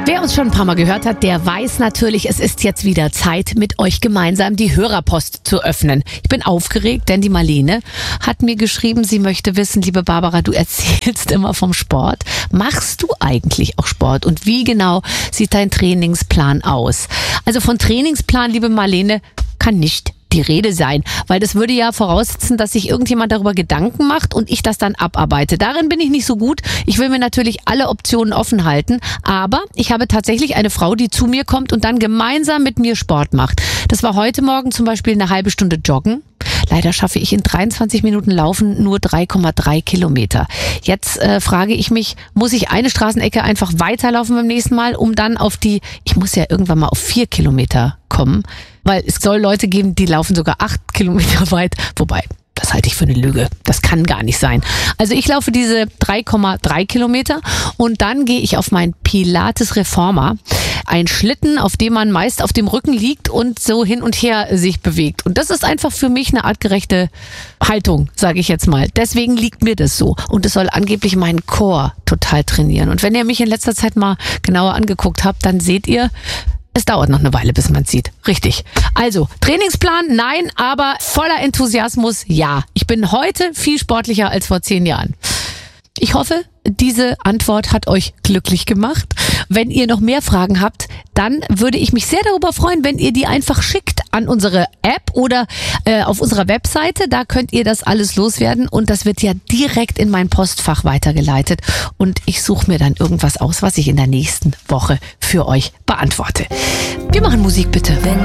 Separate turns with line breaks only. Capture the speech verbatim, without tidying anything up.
Wer uns schon ein paar Mal gehört hat, der weiß natürlich, es ist jetzt wieder Zeit, mit euch gemeinsam die Hörerpost zu öffnen. Ich bin aufgeregt, denn die Marlene hat mir geschrieben, sie möchte wissen, liebe Barbara, du erzählst immer vom Sport. Machst du eigentlich auch Sport? Und wie genau sieht dein Trainingsplan aus? Also von Trainingsplan, liebe Marlene, kann nicht die Rede sein, weil das würde ja voraussetzen, dass sich irgendjemand darüber Gedanken macht und ich das dann abarbeite. Darin bin ich nicht so gut. Ich will mir natürlich alle Optionen offen halten, aber ich habe tatsächlich eine Frau, die zu mir kommt und dann gemeinsam mit mir Sport macht. Das war heute Morgen zum Beispiel eine halbe Stunde joggen. Leider schaffe ich in dreiundzwanzig Minuten Laufen nur drei Komma drei Kilometer. Jetzt äh, frage ich mich, muss ich eine Straßenecke einfach weiterlaufen beim nächsten Mal, um dann auf die, ich muss ja irgendwann mal auf vier Kilometer kommen, weil es soll Leute geben, die laufen sogar acht Kilometer weit, wobei, das halte ich für eine Lüge. Das kann gar nicht sein. Also ich laufe diese drei Komma drei Kilometer und dann gehe ich auf mein Pilates Reformer. Ein Schlitten, auf dem man meist auf dem Rücken liegt und so hin und her sich bewegt. Und das ist einfach für mich eine artgerechte Haltung, sage ich jetzt mal. Deswegen liegt mir das so. Und es soll angeblich meinen Core total trainieren. Und wenn ihr mich in letzter Zeit mal genauer angeguckt habt, dann seht ihr, es dauert noch eine Weile, bis man es sieht. Richtig. Also, Trainingsplan, nein, aber voller Enthusiasmus, ja. Ich bin heute viel sportlicher als vor zehn Jahren. Ich hoffe, diese Antwort hat euch glücklich gemacht. Wenn ihr noch mehr Fragen habt, dann würde ich mich sehr darüber freuen, wenn ihr die einfach schickt an unsere App oder äh, auf unserer Webseite. Da könnt ihr das alles loswerden und das wird ja direkt in mein Postfach weitergeleitet. Und ich suche mir dann irgendwas aus, was ich in der nächsten Woche für euch beantworte. Wir machen Musik bitte.
Wenn